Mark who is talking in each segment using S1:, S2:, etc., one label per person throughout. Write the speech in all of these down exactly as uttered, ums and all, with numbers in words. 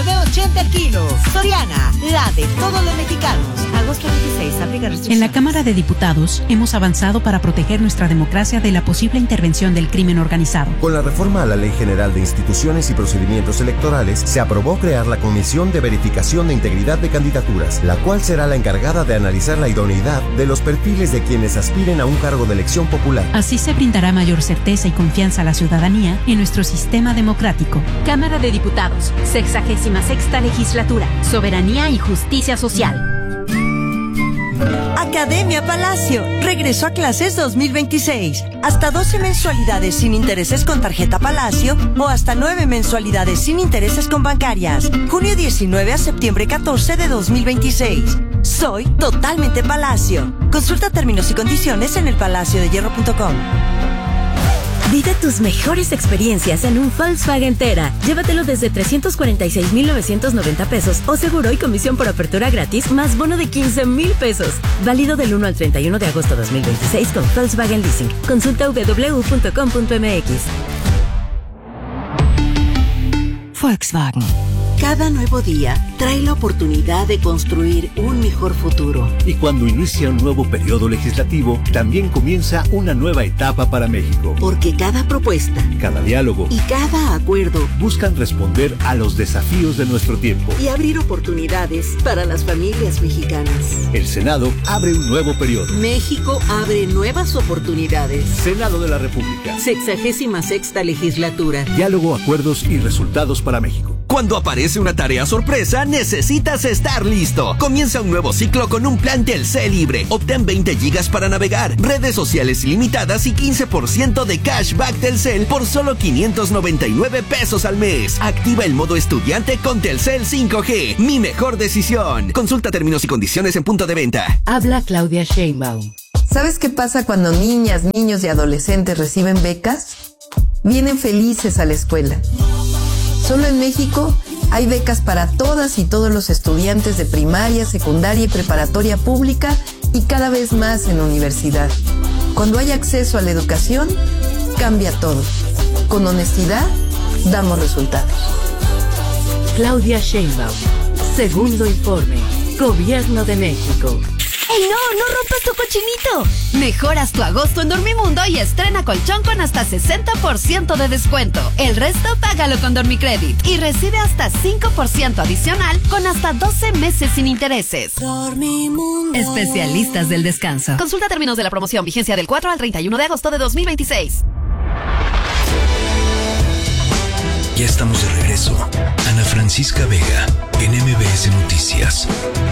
S1: nueve ochenta el kilo. Soriana, la de todos los mexicanos. Agosto veintiséis, aplica restricciones.
S2: En la Cámara de Diputados hemos avanzado para proteger nuestra democracia de la posible intervención del crimen organizado.
S3: Con la reforma a la Ley General de Instituciones y Procedimientos Electorales, se aprobó crear la Comisión de Verificación de Integridad de Candidaturas, la cual será la encargada de analizar la idoneidad de los perfiles de quienes aspiren a un cargo de elección popular.
S2: Así se brindará mayor certeza y confianza a la ciudadanía en nuestro sistema democrático. Cámara de Diputados, sexagésima sexta legislatura, soberanía y justicia social.
S4: Academia Palacio regresó a clases dos mil veintiséis. Hasta doce mensualidades sin intereses con tarjeta Palacio o hasta nueve mensualidades sin intereses con bancarias. Junio diecinueve a septiembre catorce de dos mil veintiséis. Soy totalmente Palacio. Consulta términos y condiciones en el palacio de hierro punto com.
S5: Vive tus mejores experiencias en un Volkswagen Tera. Llévatelo desde trescientos cuarenta y seis mil novecientos noventa pesos o seguro y comisión por apertura gratis más bono de quince mil pesos. Válido del uno al treinta y uno de agosto de dos mil veintiséis con Volkswagen Leasing. Consulta w w w punto com punto m x.
S6: Volkswagen. Cada nuevo día trae la oportunidad de construir un mejor futuro.
S7: Y cuando inicia un nuevo periodo legislativo, también comienza una nueva etapa para México.
S6: Porque cada propuesta,
S7: cada diálogo
S6: y cada acuerdo
S7: buscan responder a los desafíos de nuestro tiempo
S6: y abrir oportunidades para las familias mexicanas.
S7: El Senado abre un nuevo periodo.
S6: México abre nuevas oportunidades.
S7: Senado de la República.
S6: Sexagésima sexta legislatura.
S7: Diálogo, acuerdos y resultados para México.
S8: Cuando aparece una tarea sorpresa, necesitas estar listo. Comienza un nuevo ciclo con un plan Telcel libre. Obtén veinte gigas para navegar, redes sociales ilimitadas y quince por ciento de cashback Telcel por solo quinientos noventa y nueve pesos al mes. Activa el modo estudiante con Telcel cinco G. Mi mejor decisión. Consulta términos y condiciones en punto de venta.
S9: Habla Claudia Sheinbaum.
S10: ¿Sabes qué pasa cuando niñas, niños y adolescentes reciben becas? Vienen felices a la escuela. Solo en México hay becas para todas y todos los estudiantes de primaria, secundaria y preparatoria pública y cada vez más en universidad. Cuando hay acceso a la educación, cambia todo. Con honestidad, damos resultados.
S9: Claudia Sheinbaum. Segundo informe. Gobierno de México.
S11: ¡Ey, no! ¡No rompas tu cochinito! Mejoras tu agosto en Dormimundo y estrena colchón con hasta sesenta por ciento de descuento. El resto págalo con Dormicredit y recibe hasta cinco por ciento adicional con hasta doce meses sin intereses.
S6: Dormimundo.
S11: Especialistas del descanso. Consulta términos de la promoción. Vigencia del cuatro al treinta y uno de agosto de dos mil veintiséis.
S12: Ya estamos de regreso. Ana Francisca Vega, en M B S Noticias.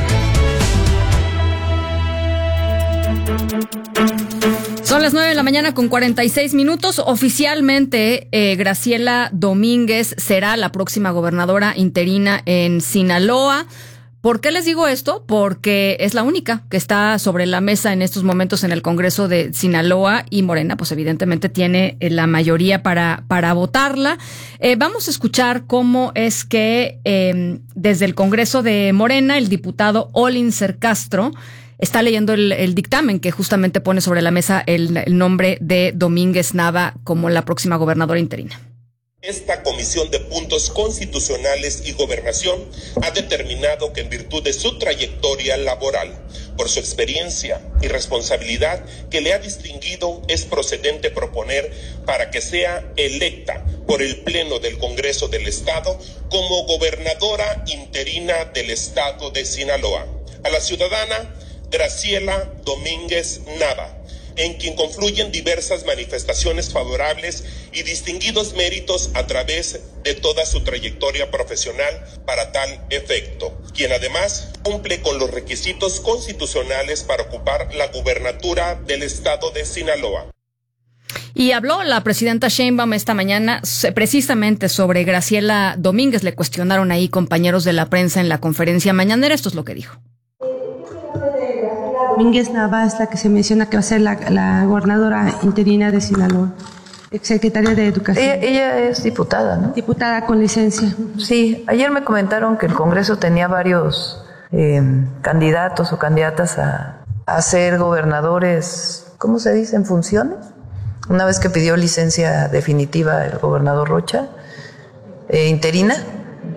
S13: Son las nueve de la mañana con cuarenta y seis minutos. Oficialmente, eh, Graciela Domínguez será la próxima gobernadora interina en Sinaloa. ¿Por qué les digo esto? Porque es la única que está sobre la mesa en estos momentos en el Congreso de Sinaloa y Morena, pues evidentemente tiene la mayoría para, para votarla. Eh, vamos a escuchar cómo es que eh, desde el Congreso de Morena, el diputado Olincer Castro está leyendo el, el dictamen que justamente pone sobre la mesa el, el nombre de Domínguez Nava como la próxima gobernadora interina.
S14: Esta Comisión de Puntos Constitucionales y Gobernación ha determinado que en virtud de su trayectoria laboral, por su experiencia y responsabilidad que le ha distinguido, es procedente proponer para que sea electa por el Pleno del Congreso del Estado como gobernadora interina del Estado de Sinaloa. A la ciudadana Graciela Domínguez Nava, en quien confluyen diversas manifestaciones favorables y distinguidos méritos a través de toda su trayectoria profesional para tal efecto, quien además cumple con los requisitos constitucionales para ocupar la gubernatura del Estado de Sinaloa.
S13: Y habló la presidenta Sheinbaum esta mañana precisamente sobre Graciela Domínguez. Le cuestionaron ahí compañeros de la prensa en la conferencia mañanera. Esto es lo que dijo.
S15: Domínguez Nava es la que se menciona que va a ser la, la gobernadora interina de Sinaloa, exsecretaria de Educación.
S10: Ella, ella es diputada, ¿no?
S15: Diputada con licencia.
S10: Sí, ayer me comentaron que el Congreso tenía varios eh, candidatos o candidatas a, a ser gobernadores, ¿cómo se dice? ¿En funciones? Una vez que pidió licencia definitiva el gobernador Rocha, eh, interina,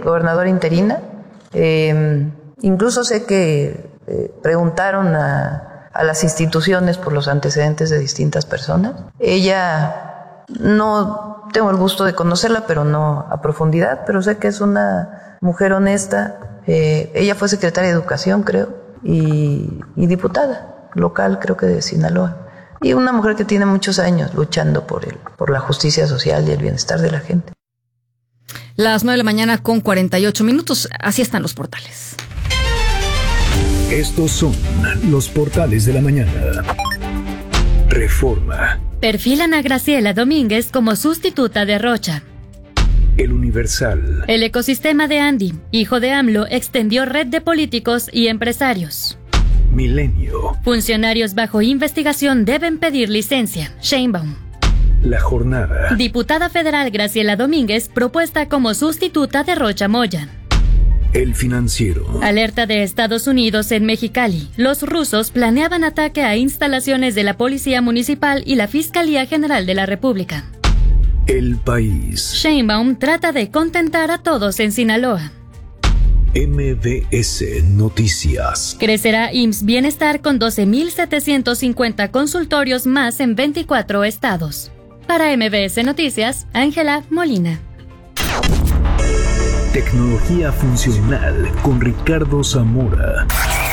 S10: gobernadora interina. Eh, incluso sé que eh, preguntaron a, a las instituciones por los antecedentes de distintas personas. Ella, no tengo el gusto de conocerla, pero no a profundidad, pero sé que es una mujer honesta. Eh, ella fue secretaria de Educación, creo, y, y diputada local, creo que de Sinaloa. Y una mujer que tiene muchos años luchando por el, por la justicia social y el bienestar de la gente.
S13: Las nueve de la mañana con cuarenta y ocho minutos. Así están los portales.
S7: Estos son los portales de la mañana. Reforma.
S16: Perfilan a Graciela Domínguez como sustituta de Rocha.
S7: El Universal.
S16: El ecosistema de Andy, hijo de AMLO, extendió red de políticos y empresarios.
S7: Milenio.
S16: Funcionarios bajo investigación deben pedir licencia. Sheinbaum.
S7: La Jornada.
S16: Diputada federal Graciela Domínguez propuesta como sustituta de Rocha Moya.
S7: El Financiero.
S16: Alerta de Estados Unidos en Mexicali. Los rusos planeaban ataque a instalaciones de la Policía Municipal y la Fiscalía General de la República.
S7: El País.
S16: Sheinbaum trata de contentar a todos en Sinaloa.
S7: M B S Noticias.
S16: Crecerá I M S S Bienestar con doce mil setecientos cincuenta consultorios más en veinticuatro estados. Para M B S Noticias, Ángela Molina.
S7: Tecnología funcional con Ricardo Zamora.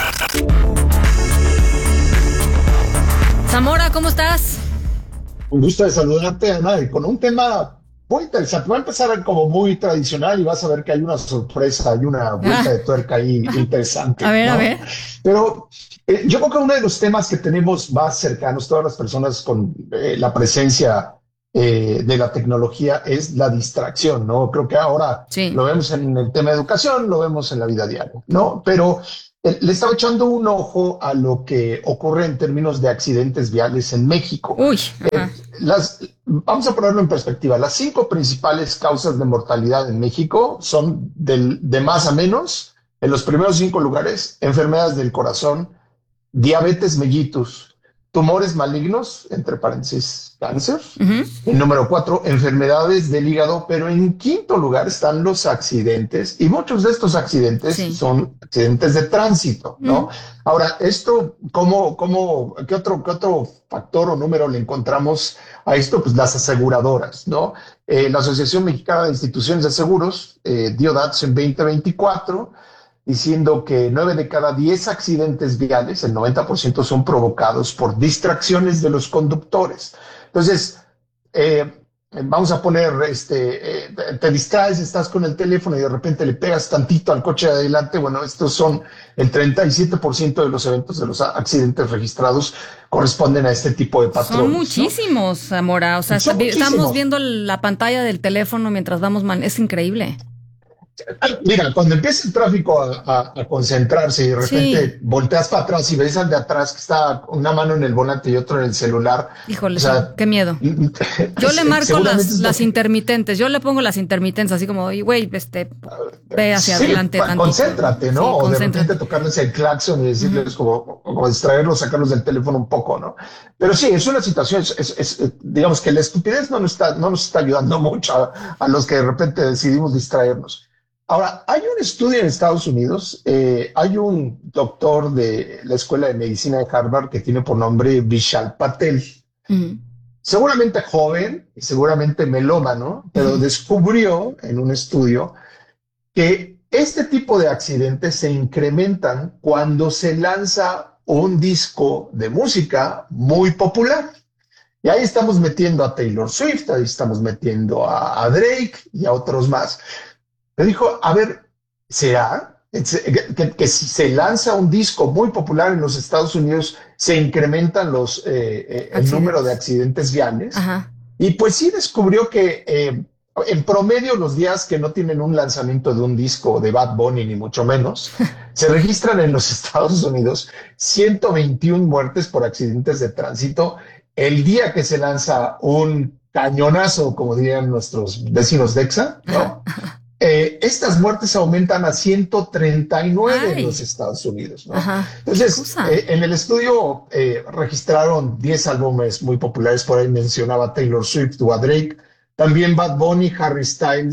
S13: Zamora, ¿cómo estás?
S17: Un gusto de saludarte, Ana, y con un tema muy interesante. Va a empezar como muy tradicional y vas a ver que hay una sorpresa, hay una vuelta ah. de tuerca ahí interesante.
S13: A ver,
S17: ¿no?
S13: a ver.
S17: Pero eh, yo creo que uno de los temas que tenemos más cercanos, todas las personas con eh, la presencia eh, de la tecnología, es la distracción, ¿no? Creo que ahora sí. Lo vemos en el tema de educación, lo vemos en la vida diaria, ¿no? Pero eh, le estaba echando un ojo a lo que ocurre en términos de accidentes viales en México.
S13: Uy,
S17: eh, las, vamos a ponerlo en perspectiva. Las cinco principales causas de mortalidad en México son del, de más a menos. En los primeros cinco lugares, enfermedades del corazón, diabetes mellitus, tumores malignos, entre paréntesis, cáncer. Uh-huh. En número cuatro, enfermedades del hígado, pero en quinto lugar están los accidentes, y muchos de estos accidentes sí. son accidentes de tránsito, ¿no? Uh-huh. Ahora, esto, ¿cómo, cómo, qué otro, qué otro factor o número le encontramos a esto? Pues las aseguradoras, ¿no? Eh, la Asociación Mexicana de Instituciones de Seguros eh, dio datos en veinte veinticuatro, diciendo que nueve de cada diez accidentes viales, el noventa por ciento, son provocados por distracciones de los conductores. Entonces, eh, vamos a poner, este, eh, te distraes, estás con el teléfono y de repente le pegas tantito al coche de adelante. Bueno, estos son el treinta y siete por ciento de los eventos, de los accidentes registrados, corresponden a este tipo de patrones.
S13: Son muchísimos, ¿no? Zamora. O sea, Son estamos muchísimos. viendo la pantalla del teléfono mientras vamos, man, es increíble.
S17: Mira, cuando empieza el tráfico a, a, a concentrarse y de repente sí. volteas para atrás y ves al de atrás que está una mano en el volante y otro en el celular.
S13: Híjole, o sea, qué miedo. Yo le marco las, las intermitentes, yo le pongo las intermitentes así como, güey, este, ve hacia sí, adelante.
S17: Pa, concéntrate, ¿no? Sí, o concéntrate. De repente tocarles el claxon y decirles uh-huh. como, como distraerlos, sacarlos del teléfono un poco, ¿no? Pero sí, es una situación, es, es, es, digamos que la estupidez no nos está, no nos está ayudando mucho a, a los que de repente decidimos distraernos. Ahora, hay un estudio en Estados Unidos, eh, hay un doctor de la Escuela de Medicina de Harvard que tiene por nombre Vishal Patel. Mm. Seguramente joven y seguramente melómano, pero mm. descubrió en un estudio que este tipo de accidentes se incrementan cuando se lanza un disco de música muy popular. Y ahí estamos metiendo a Taylor Swift, ahí estamos metiendo a, a Drake y a otros más. Me dijo, a ver, ¿será que, que, que si se lanza un disco muy popular en los Estados Unidos se incrementan los, eh, eh, el número de accidentes viales? Ajá. Y pues sí descubrió que eh, en promedio los días que no tienen un lanzamiento de un disco de Bad Bunny, ni mucho menos, se registran en los Estados Unidos ciento veintiuna muertes por accidentes de tránsito. El día que se lanza un cañonazo, como dirían nuestros vecinos de Exa, ¿no? Eh, estas muertes aumentan a ciento treinta y nueve Ay. En los Estados Unidos, ¿no? Ajá. Entonces, eh, en el estudio eh, registraron diez álbumes muy populares, por ahí mencionaba Taylor Swift o a Drake, también Bad Bunny, Harry Styles,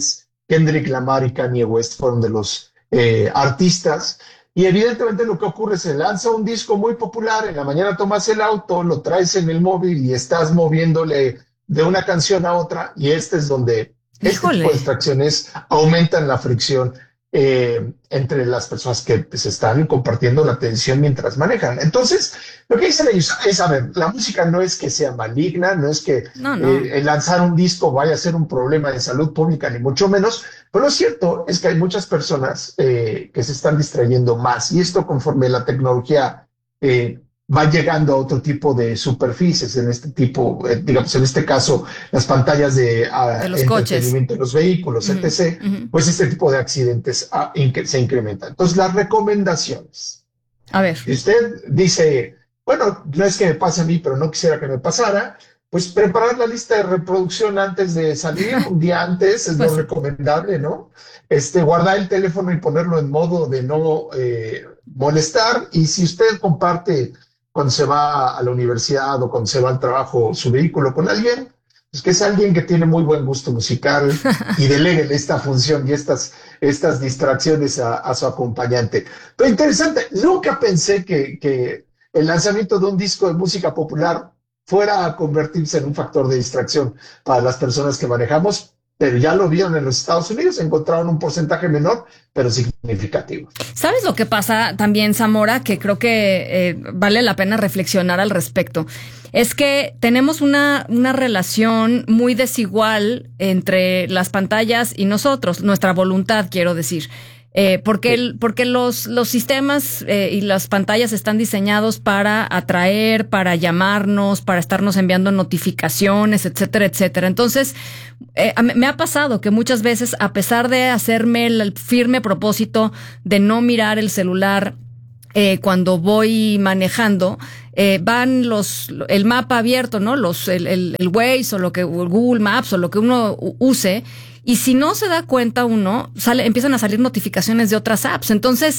S17: Kendrick Lamar y Kanye West fueron de los eh, artistas. Y evidentemente lo que ocurre es que se lanza un disco muy popular, en la mañana tomas el auto, lo traes en el móvil y estás moviéndole de una canción a otra, y este es donde este tipo de distracciones aumentan la fricción eh, entre las personas que pues, están compartiendo la atención mientras manejan. Entonces, lo que dicen ellos es, a ver, la música no es que sea maligna, no es que
S13: no, no.
S17: Eh, el lanzar un disco vaya a ser un problema de salud pública, ni mucho menos, pero lo cierto es que hay muchas personas eh, que se están distrayendo más, y esto conforme la tecnología eh, va llegando a otro tipo de superficies, en este tipo, eh, digamos, en este caso, las pantallas de, uh,
S13: de los
S17: entretenimiento
S13: coches,
S17: de los vehículos, uh-huh, etcétera, uh-huh. Pues este tipo de accidentes uh, in- se incrementan. Entonces, las recomendaciones.
S13: A ver.
S17: Si usted dice, bueno, no es que me pase a mí, pero no quisiera que me pasara, pues preparar la lista de reproducción antes de salir, un día antes, es pues, lo recomendable, ¿no? Este, guardar el teléfono y ponerlo en modo de no eh, molestar, y si usted comparte cuando se va a la universidad o cuando se va al trabajo su vehículo con alguien, pues que es alguien que tiene muy buen gusto musical y delegue esta función y estas, estas distracciones a, a su acompañante. Pero interesante, nunca pensé que, que el lanzamiento de un disco de música popular fuera a convertirse en un factor de distracción para las personas que manejamos, pero ya lo vieron en los Estados Unidos, encontraron un porcentaje menor, pero significativo.
S13: ¿Sabes lo que pasa también, Zamora? Que creo que eh, vale la pena reflexionar al respecto. Es que tenemos una, una relación muy desigual entre las pantallas y nosotros, nuestra voluntad, quiero decir. Eh, porque el, porque los, los sistemas eh, y las pantallas están diseñados para atraer, para llamarnos, para estarnos enviando notificaciones, etcétera, etcétera. Entonces, eh, me ha pasado que muchas veces, a pesar de hacerme el firme propósito de no mirar el celular eh, cuando voy manejando, eh, van los, el mapa abierto, ¿no? Los, el, el, el Waze o lo que, o el Google Maps o lo que uno use. Y si no se da cuenta uno, sale, empiezan a salir notificaciones de otras apps. Entonces,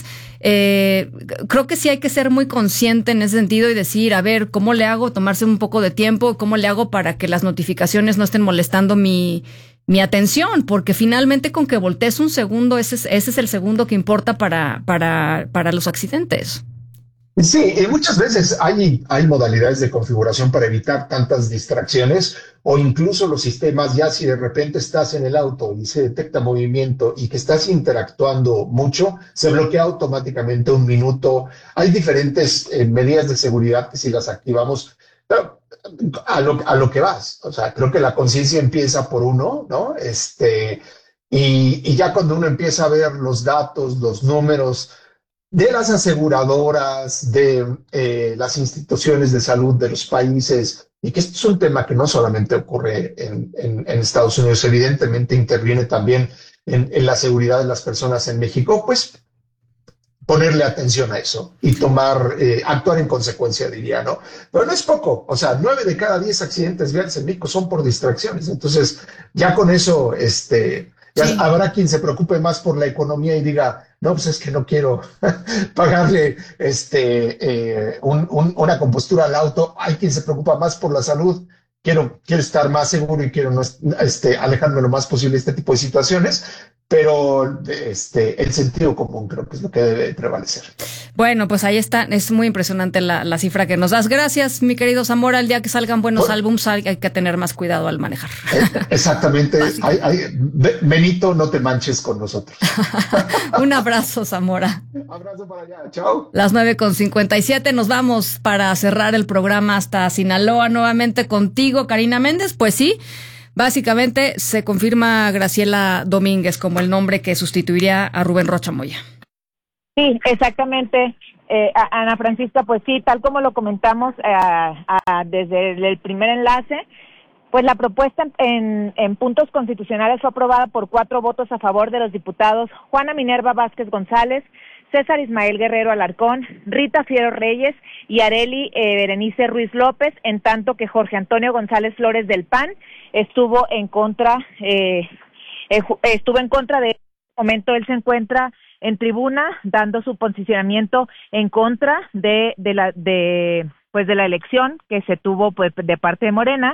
S13: eh, creo que sí hay que ser muy consciente en ese sentido y decir, a ver, ¿cómo le hago? Tomarse un poco de tiempo, ¿cómo le hago para que las notificaciones no estén molestando mi, mi atención? Porque finalmente con que voltees un segundo, ese es, ese es el segundo que importa para, para, para los accidentes.
S17: Sí, y muchas veces hay, hay modalidades de configuración para evitar tantas distracciones, o incluso los sistemas, ya si de repente estás en el auto y se detecta movimiento y que estás interactuando mucho, se bloquea automáticamente un minuto. Hay diferentes eh, medidas de seguridad que si las activamos, pero a lo, a lo que vas, o sea, creo que la conciencia empieza por uno, ¿no? Este, y, y ya cuando uno empieza a ver los datos, los números de las aseguradoras, de eh, las instituciones de salud de los países, y que esto es un tema que no solamente ocurre en, en, en Estados Unidos, evidentemente interviene también en, en la seguridad de las personas en México, pues ponerle atención a eso y tomar, eh, actuar en consecuencia, diría, ¿no? Pero no es poco, o sea, nueve de cada diez accidentes viales en México son por distracciones, entonces ya con eso, este... Ya sí. Habrá quien se preocupe más por la economía y diga, no, pues es que no quiero pagarle este, eh, un, un, una compostura al auto. Hay quien se preocupa más por la salud. Quiero, quiero estar más seguro y quiero no, este, alejarme lo más posible de este tipo de situaciones. Pero este, el sentido común creo que es lo que debe prevalecer.
S13: Bueno, pues ahí está. Es muy impresionante la, la cifra que nos das. Gracias, mi querido Zamora. El día que salgan buenos bueno, álbums hay que tener más cuidado al manejar.
S17: Exactamente. hay, hay, Benito, no te manches con nosotros.
S13: Un abrazo, Zamora.
S17: Un abrazo para allá. Chao.
S13: Las nueve con cincuenta y siete. Nos vamos para cerrar el programa hasta Sinaloa nuevamente contigo, Karina Méndez. Pues sí. Básicamente se confirma Graciela Domínguez como el nombre que sustituiría a Rubén Rocha Moya.
S18: Sí, exactamente, eh, Ana Francisca, pues sí, tal como lo comentamos eh, a, desde el primer enlace, pues la propuesta en, en puntos constitucionales fue aprobada por cuatro votos a favor de los diputados Juana Minerva Vázquez González, César Ismael Guerrero Alarcón, Rita Fiero Reyes y Arely eh, Berenice Ruiz López, en tanto que Jorge Antonio González Flores del P A N estuvo en contra, eh, eh, estuvo en contra de, en este momento él se encuentra en tribuna dando su posicionamiento en contra de, de la, de, pues de la elección que se tuvo pues de parte de Morena.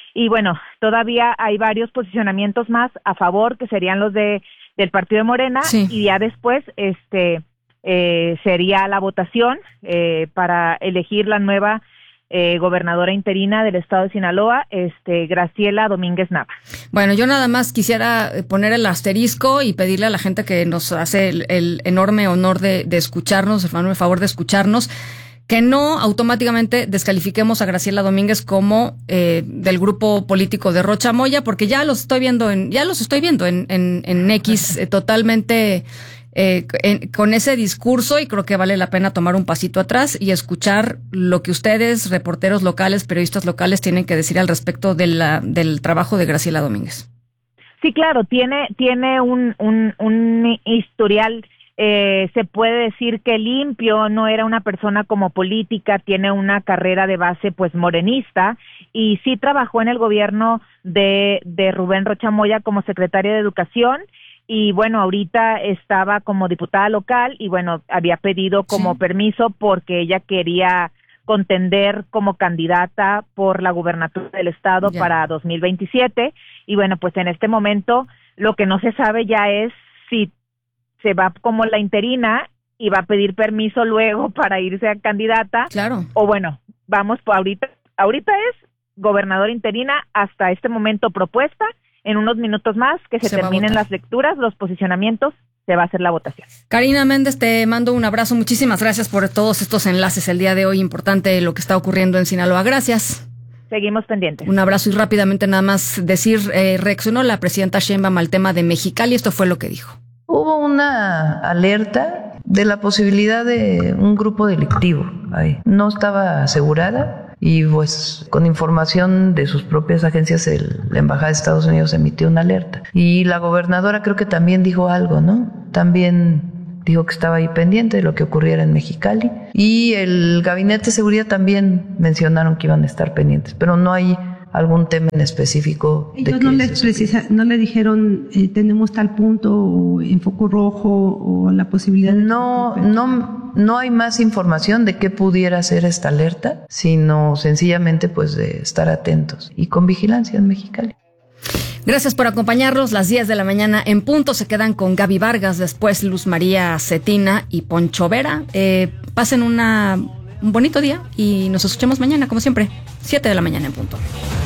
S18: y bueno, todavía hay varios posicionamientos más a favor, que serían los de del partido de Morena, sí. Y ya después este eh, sería la votación eh, para elegir la nueva Eh, gobernadora interina del estado de Sinaloa, este, Graciela Domínguez Nava.
S13: Bueno, yo nada más quisiera poner el asterisco y pedirle a la gente que nos hace el, el enorme honor de, de escucharnos, el enorme favor de escucharnos, que no automáticamente descalifiquemos a Graciela Domínguez como eh, del grupo político de Rocha Moya, porque ya los estoy viendo en, ya los estoy viendo en, en, en X eh, totalmente Eh, en, con ese discurso, y creo que vale la pena tomar un pasito atrás y escuchar lo que ustedes, reporteros locales, periodistas locales, tienen que decir al respecto de la, del trabajo de Graciela Domínguez.
S18: Sí, claro, tiene, tiene un, un, un historial, eh, se puede decir que limpio, no era una persona como política, tiene una carrera de base pues morenista, y sí trabajó en el gobierno de, de Rubén Rocha Moya como secretaria de Educación. Y bueno, ahorita estaba como diputada local y bueno, había pedido como sí. permiso porque ella quería contender como candidata por la gubernatura del estado ya. para dos mil veintisiete. Y bueno, pues en este momento lo que no se sabe ya es si se va como la interina y va a pedir permiso luego para irse a candidata.
S13: Claro.
S18: O bueno, vamos, por ahorita, ahorita es gobernadora interina hasta este momento propuesta. En unos minutos más que se, se terminen las lecturas, los posicionamientos, se va a hacer la votación.
S13: Karina Méndez, te mando un abrazo. Muchísimas gracias por todos estos enlaces el día de hoy. Importante lo que está ocurriendo en Sinaloa. Gracias.
S18: Seguimos pendientes.
S13: Un abrazo y rápidamente nada más decir, eh, reaccionó la presidenta Sheinbaum al tema de Mexicali. Esto fue lo que dijo.
S10: Hubo una alerta de la posibilidad de un grupo delictivo ahí. No estaba asegurada. Y pues con información de sus propias agencias, el, la Embajada de Estados Unidos emitió una alerta. Y la gobernadora creo que también dijo algo, ¿no? También dijo que estaba ahí pendiente de lo que ocurriera en Mexicali. Y el Gabinete de Seguridad también mencionaron que iban a estar pendientes, pero no hay algún tema en específico.
S15: Ellos no le, precisa, no le dijeron eh, tenemos tal punto o en foco rojo o la posibilidad de...
S10: No, no, no hay más información de qué pudiera ser esta alerta, sino sencillamente pues de estar atentos y con vigilancia en Mexicali.
S13: Gracias por acompañarnos. Las diez de la mañana en punto se quedan con Gaby Vargas, después Luz María Cetina y Poncho Vera. Eh, pasen una, un bonito día y nos escuchamos mañana, como siempre, siete de la mañana en punto.